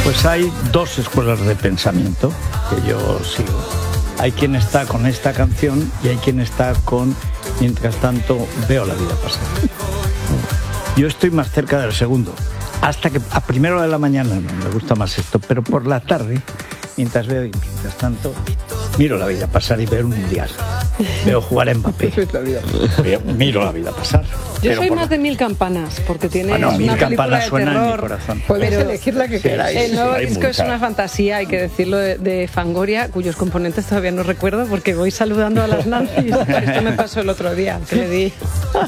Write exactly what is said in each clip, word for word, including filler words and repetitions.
Pues hay dos escuelas de pensamiento que yo sigo. Hay quien está con esta canción y hay quien está con mientras tanto veo la vida pasar. Yo estoy más cerca del segundo. Hasta que a primera hora de la mañana no me gusta más esto, pero por la tarde, mientras veo y mientras tanto, miro la vida pasar y veo un mundial. Veo jugar a Mbappé. Miro la vida pasar. Yo soy más de Mil Campanas, porque tiene bueno, una Mil película Campanas de suena terror. en mi corazón. Podéis elegir la que sí, queráis. El nuevo hay disco muchas. es una fantasía, hay que decirlo, de, de Fangoria, cuyos componentes todavía no recuerdo porque voy saludando a las Nancy's. Esto me pasó el otro día, que le di,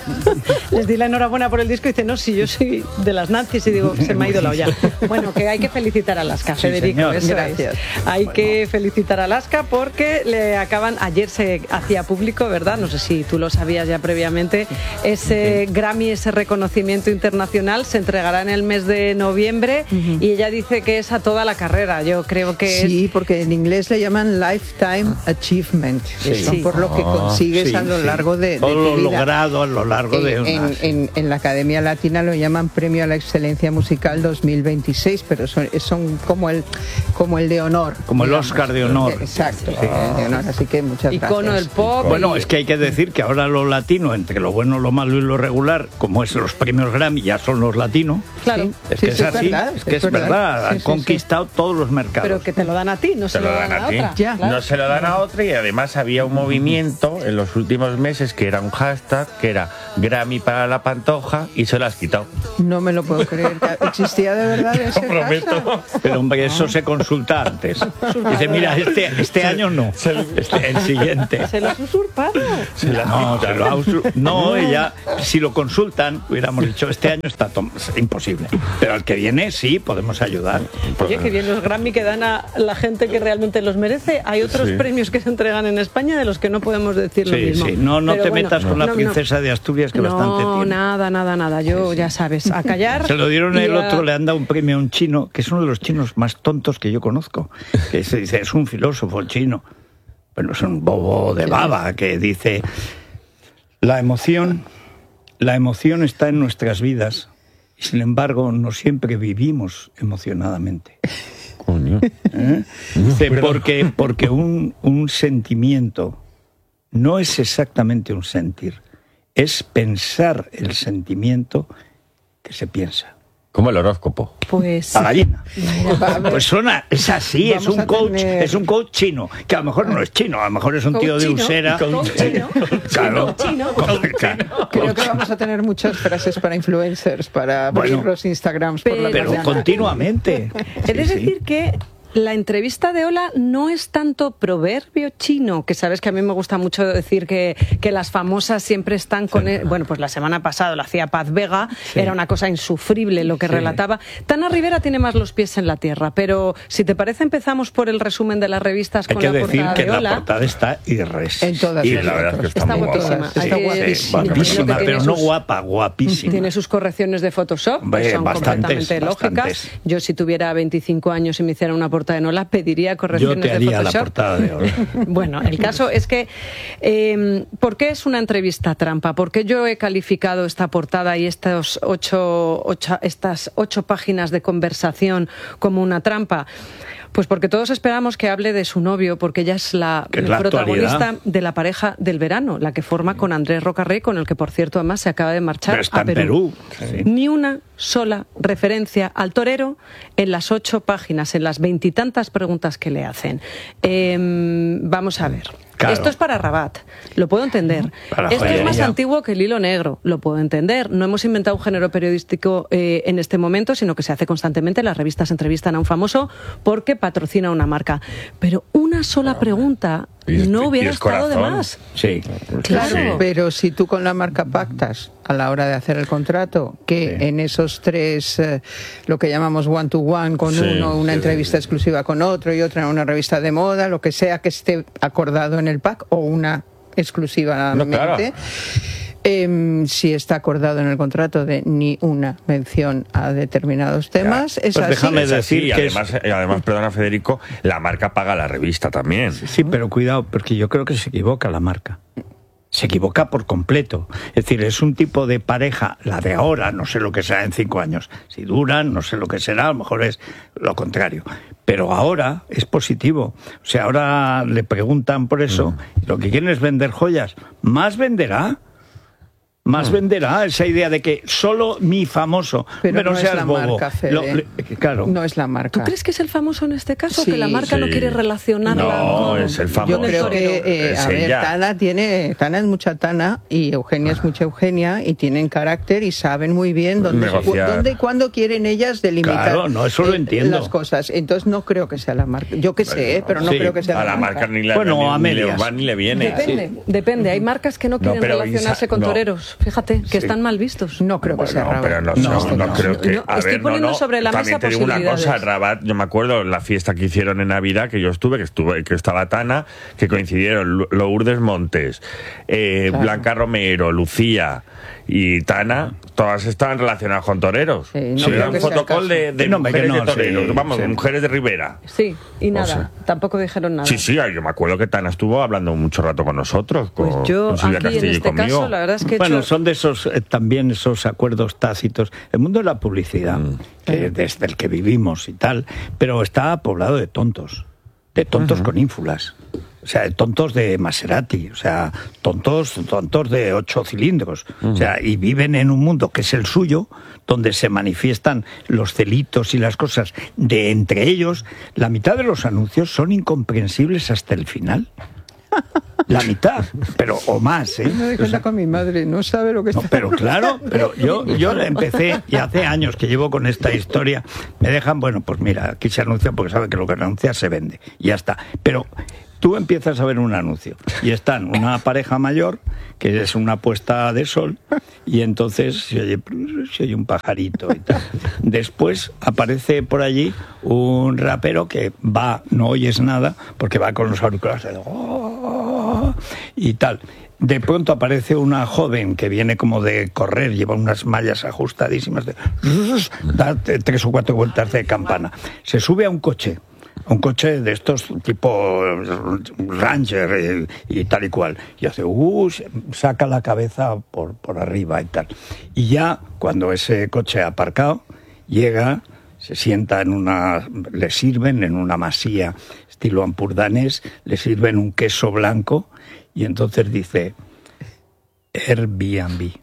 les di la enhorabuena por el disco y dice, no, si yo soy de las Nancy's, y digo, se me ha ido la olla. Bueno, que hay que felicitar a Alaska, Sí, Federico, señor. eso Gracias. es. Hay Bueno. que felicitar a Alaska porque le acaban, ayer se hacía público, ¿verdad? No sé si tú lo sabías ya previamente, ese Grammy, ese reconocimiento internacional se entregará en el mes de noviembre uh-huh. y ella dice que es a toda la carrera. Yo creo que sí, es... porque en inglés le llaman Lifetime Achievement. Sí. Son por lo que consigues sí, a lo sí. largo de, de todo tu lo vida. logrado a lo largo en, de una... en, en, en la Academia Latina lo llaman Premio a la Excelencia Musical dos mil veintiséis, pero son, son como el como el de honor. Como el digamos. Oscar de honor. Exacto, Sí. el de honor. Así que muchas gracias. Icono del pop. Bueno, y... es que hay que decir que ahora lo latino, entre lo bueno, lo malo y lo regular, como es los premios Grammy, ya son los latinos. Claro. Sí. Es Sí, que sí, es es así, verdad, es que es es verdad, verdad. han Sí, sí, conquistado todos los mercados. Pero que te lo dan a ti, no se, Se lo dan a ti. otra. Ya. Claro. No se lo dan a otra, y además había un movimiento en los últimos meses que era un hashtag, que era Grammy para la Pantoja, y se lo has quitado. No me lo puedo creer. ¿Existía de verdad ese Lo prometo. hashtag? Pero hombre, eso se consulta antes. Dice, mira, este, este año no, este, el siguiente. Se los usurparon. Se la No, se lo ha usur- no, ella, si lo consultan, hubiéramos dicho, este año está tom- es imposible. Pero al que viene, sí, podemos ayudar. Oye, que bien los Grammy que dan a la gente que realmente los merece. Hay otros Sí. premios que se entregan en España de los que no podemos decir lo Sí, mismo. sí, no, no Pero te bueno, metas con la no, no. princesa de Asturias, que No, bastante tiene. nada, nada, nada. Yo, ya sabes, a callar. Se lo dieron y el a- otro, le han dado un premio a un chino, que es uno de los chinos más tontos que yo conozco. Que se dice, es un filósofo el chino. Bueno, es un bobo de baba que dice, la emoción, la emoción está en nuestras vidas y sin embargo no siempre vivimos emocionadamente. Coño. ¿Eh? Dice, porque, porque un, un sentimiento no es exactamente un sentir, es pensar el sentimiento que se piensa. Como el horóscopo. Pues. La gallina. Va, a ver. Pues suena, es así, es Vamos un a coach, tener- es un coach chino, que a lo mejor no es chino, a lo mejor es un tío de Coach chino, Usera. coach chino, Claro. chino, Claro. Creo que vamos a tener muchas frases para influencers, para abrir Bueno, los Instagrams por la pero Pero mañana. continuamente. He de Sí, sí. decir que la entrevista de Ola no es tanto proverbio chino, que sabes que a mí me gusta mucho decir que, que las famosas siempre están con... el- bueno, pues la semana pasada lo hacía Paz Vega, Sí. era una cosa insufrible lo que Sí. relataba. Tana Rivera tiene más los pies en la tierra, pero si te parece empezamos por el resumen de las revistas Hay con que la decir portada que de la Ola. portada está irres. En todas Y las la verdad es que letras. está Está muy guapísima. guapa. Sí, Hay que- guapísima. sí, y guapísima, tiene pero no sus- guapa, guapísima. Tiene sus correcciones de Photoshop, Hombre, que son bastantes, completamente lógicas. bastantes. Yo, si tuviera veinticinco años y me hiciera una portada de Ola, pediría Yo correcciones te de haría la Photoshop. portada de oro. Bueno, el caso es que, eh, ¿por qué es una entrevista trampa? ¿Por qué yo he calificado esta portada y estos ocho, ocho, estas ocho páginas de conversación como una trampa? Pues porque todos esperamos que hable de su novio, porque ella es la, Que es la protagonista actualidad. de la pareja del verano, la que forma con Andrés Rocarrey, con el que, por cierto, además se acaba de marchar Pero está a en Perú. Perú, sí. Ni una sola referencia al torero en las ocho páginas, en las veintitantas preguntas que le hacen. Eh, vamos a ver. Claro. Esto es para Rabat, lo puedo entender. Para Esto es más joyería. antiguo que el hilo negro, lo puedo entender. No hemos inventado un género periodístico eh, en este momento, sino que se hace constantemente. Las revistas entrevistan a un famoso porque patrocina una marca. Pero una sola pregunta Y es- no y hubiera es estado de corazón. más. Sí. Claro. Sí. Pero si tú con la marca pactas a la hora de hacer el contrato, que Sí. en esos tres, eh, lo que llamamos one to one, con Sí, uno, una sí, entrevista sí, sí. exclusiva con otro y otra en una revista de moda, lo que sea que esté acordado en el pack o una exclusivamente. No, claro. Em, si está acordado en el contrato de ni una mención a determinados temas, es Pues así. déjame Es así, decir y que es- además, y además, perdona Federico, la marca paga la revista también. Sí, pero cuidado, porque yo creo que se equivoca la marca. se equivoca por completo. Es decir, es un tipo de pareja, la de ahora, no sé lo que será en cinco años. Si duran, no sé lo que será, a lo mejor es lo contrario. Pero ahora es positivo. O sea, ahora le preguntan por eso, y lo que quieren es vender joyas. Más venderá. Más mm. venderá esa idea de que solo mi famoso, pero, pero no seas es la bobo. Marca, Fede. Lo, le, claro. No es la marca. ¿Tú crees que es el famoso en este caso? Sí, que la marca sí. no quiere relacionarla no, con... es el famoso. Yo creo que, eh, es a ver, ella. Tana tiene, Tana es mucha Tana y Eugenia es mucha Eugenia y tienen carácter y saben muy bien dónde, dónde y cuándo quieren ellas delimitar claro, no, eso lo eh, entiendo. las cosas. Entonces no creo que sea la marca. Yo que sé, eh, pero no sí. creo que sea a la, la marca. marca ni, la, bueno, ni, a ni le medias. va ni le viene. Depende, Sí. depende. Hay marcas que no quieren No, pero relacionarse Isa, con no. toreros. Fíjate, que Sí. están mal vistos. No creo que Bueno, sea Rabat. pero no, No, no, no no, creo que... no, a estoy ver, poniendo no, no. sobre la También mesa te digo una cosa, posibilidades. Rabat, yo me acuerdo la fiesta que hicieron en Navidad, que yo estuve, que estuve, que estaba Tana, que coincidieron Lourdes Montes, eh, Claro. Blanca Romero, Lucía y Tana, todas estaban relacionadas con toreros. Sí, no Sí, creo eran que sea el fotocall caso. de, de No, hombre, que mujeres no, de toreros, sí, vamos, sí. mujeres de Rivera. Sí, y nada, sea. tampoco dijeron nada. Sí, sí, yo me acuerdo que Tana estuvo hablando mucho rato con nosotros, con, Pues yo con Silvia aquí en Castillo y este conmigo. caso, la verdad es que he Bueno, hecho... son de esos eh, también esos acuerdos tácitos. El mundo de la publicidad, Mm. que desde el que vivimos y tal, pero está poblado de tontos, de tontos uh-huh. con ínfulas. O sea, de tontos de Maserati, o sea, tontos, tontos de ocho cilindros. Uh-huh. O sea, y viven en un mundo que es el suyo, donde se manifiestan los celitos y las cosas de entre ellos. La mitad de los anuncios son incomprensibles hasta el final. La mitad, pero o más, ¿eh? Me doy cuenta O sea, con mi madre, no sabe lo que está... no, pero claro, pero yo, yo empecé, y hace años que llevo con esta historia, me dejan, bueno, pues mira, aquí se anuncia porque sabe que lo que anuncia se vende, y ya está. Pero tú empiezas a ver un anuncio, y están una pareja mayor, que es una puesta de sol, y entonces se oye, se oye un pajarito y tal. Después aparece por allí un rapero que va, no oyes nada, porque va con los auriculares de... Oh, y tal. De pronto aparece una joven que viene como de correr, lleva unas mallas ajustadísimas, de, da tres o cuatro vueltas de campana. Se sube a un coche, a un coche de estos tipo Ranger y, y tal y cual. Y hace, uh, saca la cabeza por, por arriba y tal. Y ya cuando ese coche ha aparcado, llega, se sienta en una, le sirven en una masía estilo ampurdanés, le sirven un queso blanco y entonces dice Airbnb.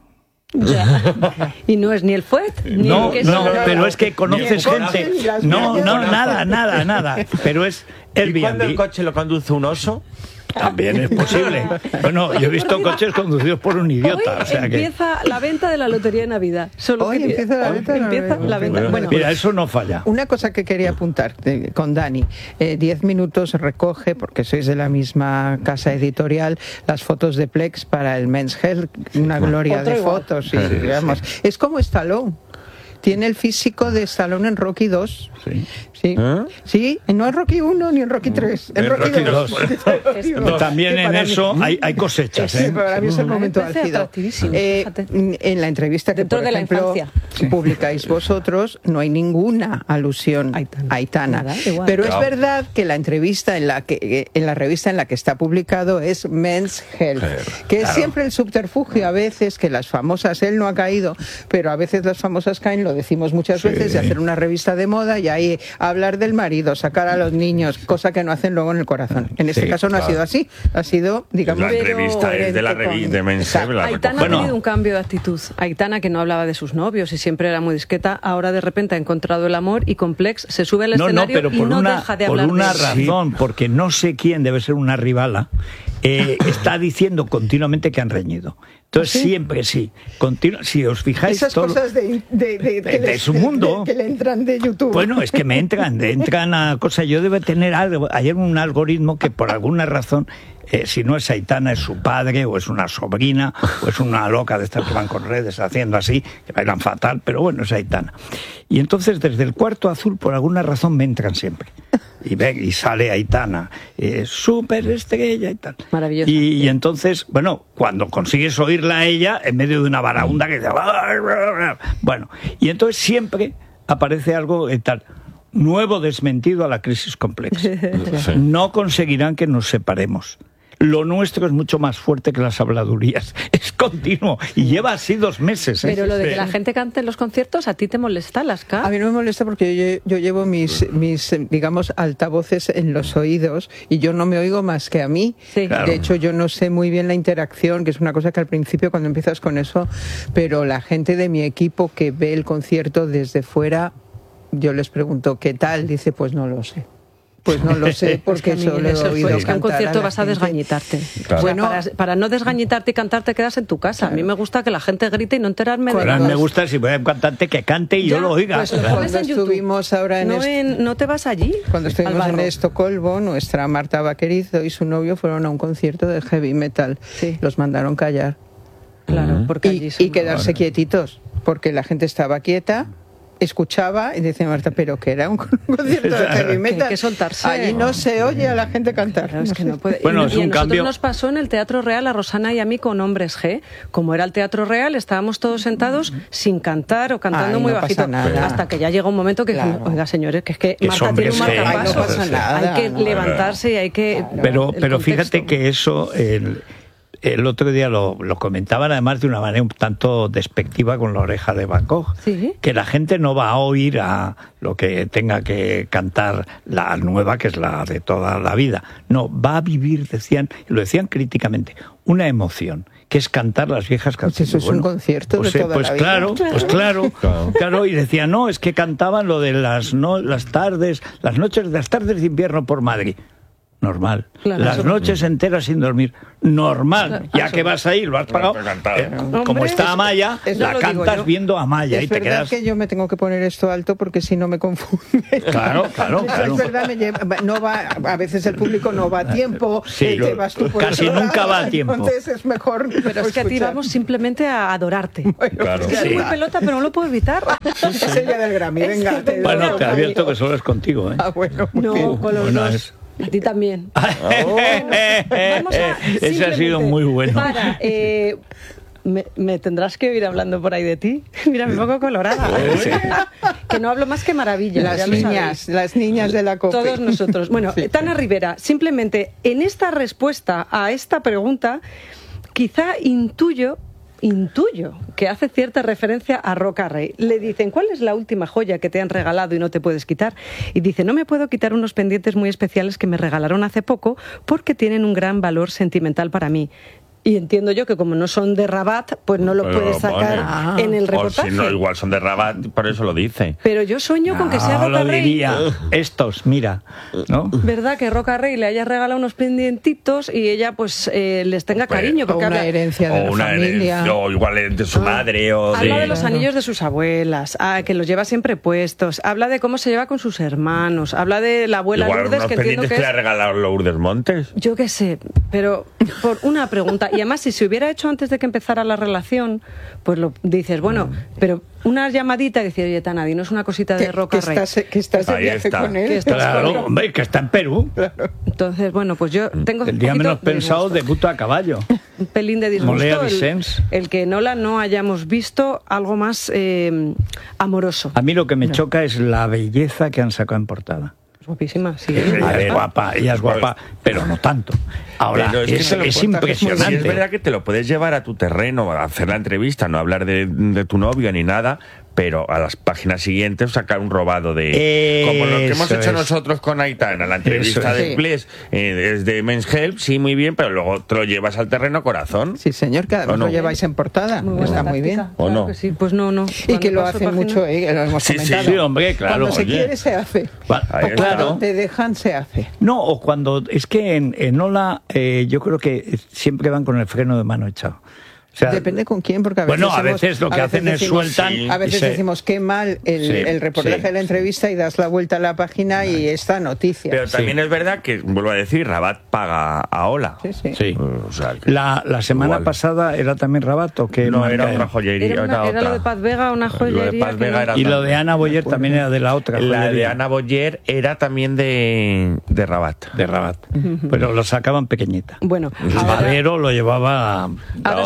Ya. Y no es ni el fuet, ni No, el queso. no, pero es que conoces gente. No, no, nada, nada, nada. Pero es ¿Y cuando el Airbnb. coche lo conduce un oso? También es posible. Bueno, yo he visto coches conducidos por un idiota. Hoy O sea que, empieza la venta de la lotería de Navidad. Solo Hoy que- empieza la hoy venta de la empieza Navidad. la venta. Bueno, mira, eso no falla. Una cosa que quería apuntar eh, con Dani, eh, diez minutos recoge, porque sois de la misma casa editorial, las fotos de Plex para el Men's Health, una gloria Otro de igual. fotos. Y, digamos, es como Stallone. Tiene el físico de Stallone en Rocky dos. Sí. Sí, ¿Eh? sí, no en Rocky uno ni en Rocky tres, en En Rocky Rocky dos. dos. También Que en para mí- eso hay, hay cosechas. Sí, ¿eh? para mí es el Me momento parece álgido. atractivísimo, Eh, fíjate. en la entrevista que, Dentro por de la ejemplo, infancia. publicáis vosotros, no hay ninguna alusión Aitana. a Aitana. ¿Verdad? Igual. Pero Claro. es verdad que la entrevista en la que en la revista en la que está publicado es Men's Health, que es siempre el subterfugio a veces que las famosas, él no ha caído, pero a veces las famosas caen, lo decimos muchas Sí. veces, de hacer una revista de moda y ahí hablar del marido, sacar a los niños, cosa que no hacen luego en el corazón. En este Sí, caso no claro. ha sido así, ha sido, digamos, La entrevista es de la coherente con- revista de Men's Exacto. Health, la Aitana recoge. ha tenido un cambio de actitud. Aitana, que no hablaba de sus novios y siempre era muy discreta, ahora de repente ha encontrado el amor y Complex se sube al No, no, escenario pero y por no una, deja de por hablar una de él. razón, porque no sé quién debe ser una rivala, eh, está diciendo continuamente que han reñido. Entonces ¿Sí? siempre sí. Continu- si os fijáis... Esas todo- cosas de, de, de, de- de su mundo. que le entran de YouTube. Bueno, es que me entran, de- entran a cosas. Yo debo tener algo, ayer un algoritmo que por alguna razón, eh, si no es Aitana, es su padre, o es una sobrina, o es una loca de estas que van con redes haciendo así, que bailan fatal, pero bueno, es Aitana. Y entonces desde el cuarto azul, por alguna razón, me entran siempre. Y, ve, y sale Aitana, eh, súper estrella y tal. Maravillosa. Y, y entonces, bueno, cuando consigues oírla a ella, en medio de una baraunda que dice... Bueno, y entonces siempre aparece algo eh, tal... Nuevo desmentido a la crisis compleja. Sí. No conseguirán que nos separemos. lo nuestro es mucho más fuerte que las habladurías. Es continuo y lleva así dos meses. ¿eh? Pero lo de que Sí. la gente cante en los conciertos, ¿a ti te molesta, Laska? A mí no me molesta porque yo, yo llevo mis, mis, digamos, altavoces en los oídos y yo no me oigo más que a mí. Sí. Claro. De hecho, yo no sé muy bien la interacción, que es una cosa que al principio cuando empiezas con eso, pero la gente de mi equipo que ve el concierto desde fuera, yo les pregunto, ¿qué tal? Dice, pues no lo sé. Pues no lo sé, porque Es que a mí solo he eso, oído es que en un cantar concierto la vas a gente. desgañitarte. Claro. Bueno, Bueno, para, para no desgañitarte y cantar te quedas en tu casa. A mí me gusta que la gente grite y no enterarme de Pero a mí nada. me gusta si voy a un cantante que cante y yo Ya, lo oiga. pues lo Claro. pones Cuando en YouTube. estuvimos ahora en no, est- en- no te vas allí. Cuando estuvimos al en barro. Estocolmo, nuestra Marta Vaquerizo y su novio fueron a un concierto de heavy metal. Sí. Los mandaron callar Claro, porque allí y, son- y quedarse quietitos, porque la gente estaba quieta, escuchaba y decía Marta, pero que era un concierto de heavy metal. Que hay que soltarse. Allí no se oye a la gente cantar. Claro, es que no puede. Bueno, y, es y a un nosotros cambio. nos pasó en el Teatro Real, a Rosana y a mí, con Hombres G. Como era el Teatro Real, estábamos todos sentados sin cantar o cantando Ay, muy no bajito. pasa nada. Hasta que ya llega un momento que Claro. dijimos, oiga, señores, que es que, Que Marta Hombres tiene un G. marcapasos. Ay, no pasa nada. Hay que No. levantarse y hay que... Pero, el pero fíjate contexto. que eso, el, el otro día lo, lo comentaban además de una manera un tanto despectiva con la oreja de Van Gogh, Sí. que la gente no va a oír a lo que tenga que cantar la nueva, que es la de toda la vida. No, va a vivir, decían, y lo decían críticamente, una emoción, que es cantar las viejas canciones. eso es un concierto de pues, eh, toda pues la vida. claro, pues claro, Claro. claro, y decían, no, es que cantaban lo de las, no, las tardes, las noches, las tardes de invierno por Madrid. Normal. Claro, Las eso- noches enteras sin dormir. Normal. Claro, ya eso- que vas ahí, lo has pagado. Claro, cantado. eh, como Hombre, está es- Amaya, eso la lo digo cantas yo. viendo a Amaya y Es te verdad quedas. que yo me tengo que poner esto alto porque si no me confunde. Claro, claro, Eso claro. es verdad, me lleva- no va, a veces el público no va a tiempo, Sí, eh, te vas tú por casi otro nunca lado, va a tiempo. Entonces es mejor. Pero es que a ti escuchar. vamos simplemente a adorarte. Claro. Es que soy Sí. muy pelota, pero no lo puedo evitar. Es ella del Grammy, venga. te Bueno, doy te un advierto Grammy. que solo es contigo, ¿eh? Ah, bueno, muy No, bien. con los Bueno, dos. es- A ti también. Ese Vamos a, ha sido simplemente, muy bueno. Para, eh, me, me tendrás que oír hablando por ahí de ti. Mira, me pongo colorada. Que no hablo más que maravilla. ya Las lo niñas, sabéis. las niñas de la COPE. Todos nosotros. Bueno, Sí. Tana Rivera, simplemente en esta respuesta a esta pregunta, quizá intuyo, intuyo que hace cierta referencia a Roca Rey. Le dicen, ¿cuál es la última joya que te han regalado y no te puedes quitar? Y dice, no me puedo quitar unos pendientes muy especiales que me regalaron hace poco porque tienen un gran valor sentimental para mí. Y entiendo yo que como no son de Rabat, pues no lo Pero puedes lo sacar pone. en el O reportaje. si no, igual son de Rabat, por eso lo dice. Pero yo sueño con que sea No, Roca lo Rey. diría. Estos, mira, ¿no? ¿Verdad? Que Roca Rey le haya regalado unos pendientitos y ella pues eh, les tenga Pues, cariño. O Porque una habla, herencia de O la una familia. herencia, o igual de su madre, o habla de... de los anillos de sus abuelas, ah, que los lleva siempre puestos, habla de cómo se lleva con sus hermanos, habla de la abuela Igual Lourdes, unos que entiendo pendientes que que le ha es... regalado Lourdes Montes. Yo qué sé, pero por una pregunta. Y además, si se hubiera hecho antes de que empezara la relación, pues lo dices, bueno, pero una llamadita y decir, oye, Tana, dinos una cosita de que, Roca que Rey. estás, que estás de Ahí viaje está. con él. Que estás Claro, con- hombre, que está en Perú. Entonces, bueno, pues yo tengo El un día poquito menos de pensado disgusto. debuta a caballo. Un pelín de Molea disgusto el, Vicens. el que en Ola no hayamos visto algo más eh, amoroso. A mí lo que me choca es la belleza que han sacado en portada. Guapísima, sí. Ella A ver. es guapa, ella es guapa, pero no tanto. Ahora, Pero es, es que es se lo portas muy bien. impresionante. Es verdad que te lo puedes llevar a tu terreno, a hacer la entrevista, no hablar de, de tu novio ni nada, pero a las páginas siguientes sacar un robado de... Como lo que hemos Eso hecho es. nosotros con Aitana, la entrevista Eso de es. Bless, eh, es de Men's Health, sí, muy bien, pero luego te lo llevas al terreno corazón. Sí, señor, que además ¿O no? lo lleváis en portada. Muy buena Está muy bien. táctica. ¿O Claro no? que sí, pues no, no. Y Cuando que lo paso hacen página- mucho, ¿eh? Lo hemos Sí, sí, comentado. Sí, hombre, claro. Cuando se oye. quiere, se hace. Va- Ahí O está. cuando claro. te dejan, se hace. No, o cuando... Es que en, en Ola eh, yo creo que siempre van con el freno de mano echado. O sea, Depende con quién, porque a veces, bueno, a hemos- veces lo que a hacen veces es decimos- sueltan... sí. A y veces se- decimos qué mal el, Sí, el reportaje sí. de la entrevista y das la vuelta a la página y esta noticia. Pero también es verdad que, vuelvo a decir, Rabat paga a Ola. Sí, sí. Sí. O sea, que- La, la semana Igual. pasada era también Rabat o qué no, marca era una joyería, Era, una- era era otra. lo de Paz Vega, una Lo de joyería. Paz que Vega no- era Y lo otra. de Ana Boyer también era de la otra La de joyería, Ana Boyer era también de, de Rabat. de Rabat. Pero lo sacaban pequeñita. Bueno, El ahora, Madero lo llevaba... ahora otra. seguimos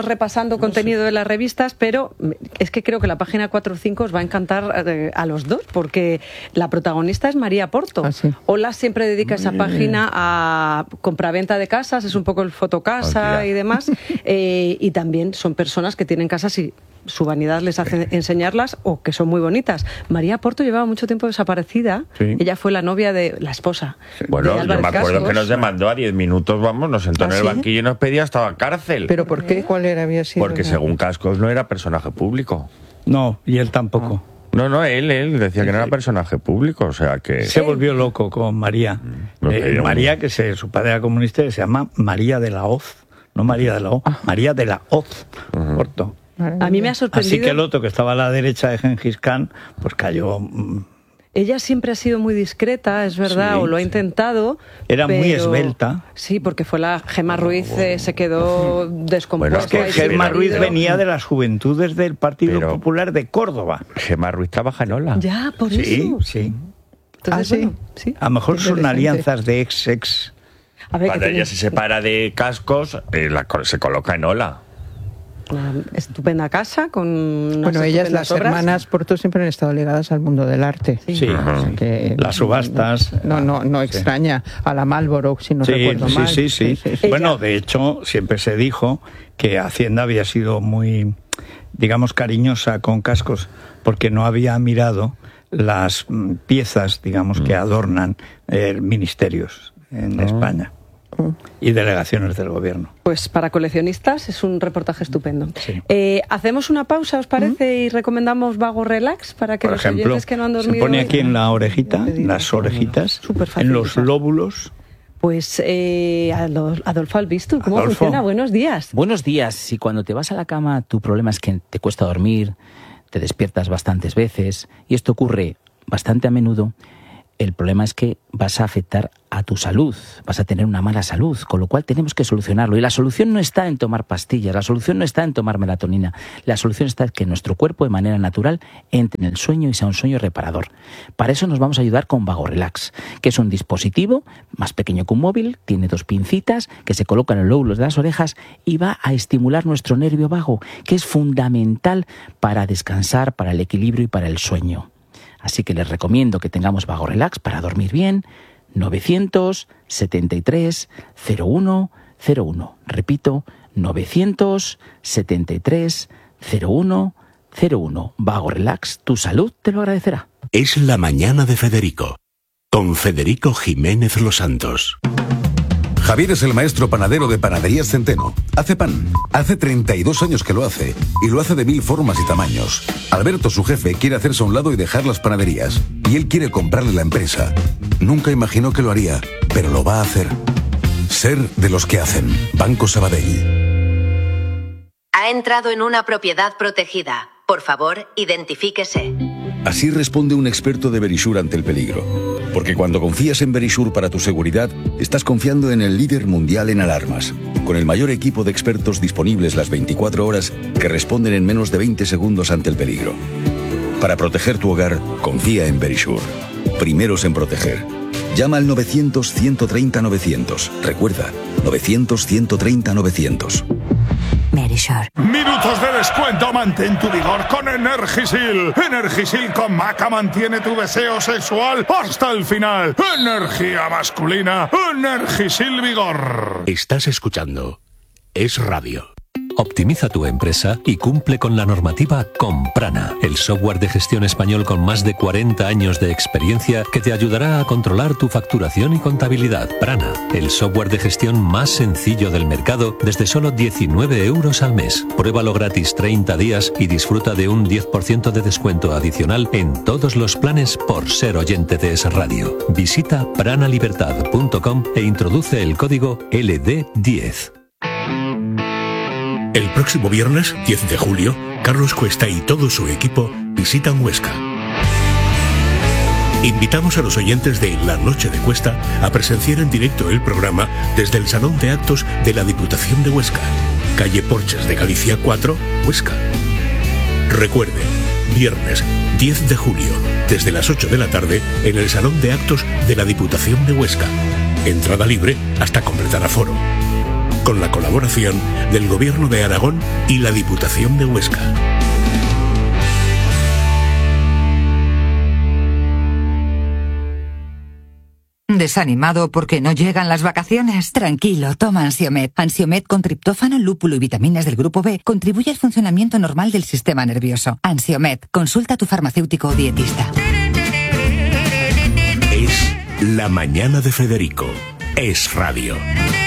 estamos repasando contenido de las revistas, pero es que creo que la página cuatro o cinco os va a encantar eh, a los dos, porque la protagonista es María Porto. Ah, sí. Hola siempre dedica esa página a compraventa de casas, es un poco el fotocasa Ah, y demás, eh, y también son personas que tienen casas y su vanidad les hace enseñarlas o que son muy bonitas. María Porto llevaba mucho tiempo desaparecida. Sí. Ella fue la novia de la esposa. Bueno, de yo Álvarez me acuerdo Cascos. que nos demandó a diez minutos, vamos, nos sentó ¿Ah, en el sí? banquillo y nos pedía hasta la cárcel. ¿Pero por qué? ¿Cuál era? Había sido Porque la- según Cascos no era personaje público. No, y él tampoco. No, no, él, él decía que no era personaje público, o sea que... Se volvió loco con María. Lo Eh, que yo- María, que se, su padre era comunista, y se llama María de la Hoz. No María de la Hoz, María de la Hoz. Corto. A mí me ha Así sorprendido. que el otro, que estaba a la derecha de Gengis Khan, pues cayó... mm, Ella siempre ha sido muy discreta, es verdad, Sí, o lo ha sí. intentado. Era muy pero- esbelta. Sí, porque fue la Gemma Ruiz, eh, se quedó descompuesta. Bueno, que pues, y sin Gemma Ruiz marido. venía de las juventudes del Partido Pero- Popular de Córdoba. Gemma Ruiz trabaja en Ola. Ya, por Sí, eso. sí. Entonces, Ah, ¿sí? bueno, sí. A lo mejor Qué son interesante. alianzas de ex-ex. A ver, Cuando que ella tiene se separa de Cascos, eh, la co- se coloca en Ola. una estupenda casa con unas Bueno, ellas, estupendas las obras. hermanas Porto, siempre han estado ligadas al mundo del arte. Sí, O sea que- las subastas. No, no, no Sí. extraña a la Marlboro, si no Sí, recuerdo sí, mal. sí, sí, Ella- Bueno, de hecho, siempre se dijo que Hacienda había sido muy, digamos, cariñosa con Cascos, porque no había mirado las mm, piezas, digamos, que adornan eh, ministerios en España y delegaciones del gobierno. Pues para coleccionistas es un reportaje estupendo. Sí. Eh, Hacemos una pausa, ¿os parece? Y recomendamos Vago Relax para que Por los ejemplo, oyentes que no han se dormido pone hoy- aquí en la orejita, en las orejitas, Súper fácil en de los usar. lóbulos. Pues eh, Adol- Adolfo Albistur, ¿cómo Adolfo. funciona? Buenos días. Buenos días. Si cuando te vas a la cama tu problema es que te cuesta dormir, te despiertas bastantes veces, y esto ocurre bastante a menudo, el problema es que vas a afectar a tu salud, vas a tener una mala salud, con lo cual tenemos que solucionarlo. Y la solución no está en tomar pastillas, la solución no está en tomar melatonina, la solución está en que nuestro cuerpo de manera natural entre en el sueño y sea un sueño reparador. Para eso nos vamos a ayudar con Vago Relax, que es un dispositivo más pequeño que un móvil, tiene dos pincitas que se colocan en los lóbulos de las orejas y va a estimular nuestro nervio vago, que es fundamental para descansar, para el equilibrio y para el sueño. Así que les recomiendo que tengamos Vago Relax para dormir bien. novecientos setenta y tres cero uno cero uno. Repito, novecientos setenta y tres cero uno cero uno. Vago Relax, tu salud te lo agradecerá. Es la mañana de Federico, con Federico Jiménez Los Santos. Javier es el maestro panadero de Panaderías Centeno. Hace pan. Hace treinta y dos años que lo hace. Y lo hace de mil formas y tamaños. Alberto, su jefe, quiere hacerse a un lado y dejar las panaderías. Y él quiere comprarle la empresa. Nunca imaginó que lo haría, pero lo va a hacer. Ser de los que hacen. Banco Sabadell. Ha entrado en una propiedad protegida. Por favor, identifíquese. Así responde un experto de Verisure ante el peligro. Porque cuando confías en Verisure para tu seguridad, estás confiando en el líder mundial en alarmas, con el mayor equipo de expertos disponibles las veinticuatro horas que responden en menos de veinte segundos ante el peligro. Para proteger tu hogar, confía en Verisure. Primeros en proteger. Llama al novecientos ciento treinta novecientos. Recuerda, novecientos ciento treinta novecientos. Verisure. Minutos de descuento, mantén tu vigor con Energisil. Energisil con maca mantiene tu deseo sexual hasta el final. Energía masculina, Energisil Vigor. Estás escuchando Es Radio. Optimiza tu empresa y cumple con la normativa con Prana, el software de gestión español con más de cuarenta años de experiencia que te ayudará a controlar tu facturación y contabilidad. Prana, el software de gestión más sencillo del mercado desde solo diecinueve euros al mes. Pruébalo gratis treinta días y disfruta de un diez por ciento de descuento adicional en todos los planes por ser oyente de Es Radio. Visita pranalibertad punto com e introduce el código L D diez. El próximo viernes, diez de julio, Carlos Cuesta y todo su equipo visitan Huesca. Invitamos a los oyentes de La Noche de Cuesta a presenciar en directo el programa desde el Salón de Actos de la Diputación de Huesca, calle Porches de Galicia cuatro, Huesca. Recuerde, viernes diez de julio, desde las ocho de la tarde, en el Salón de Actos de la Diputación de Huesca. Entrada libre hasta completar aforo. con la colaboración del Gobierno de Aragón y la Diputación de Huesca. ¿Desanimado porque no llegan las vacaciones? Tranquilo, toma Ansiomed. Ansiomed con triptófano, lúpulo y vitaminas del grupo B contribuye al funcionamiento normal del sistema nervioso. Ansiomed, consulta a tu farmacéutico o dietista. Es La Mañana de Federico. Es radio.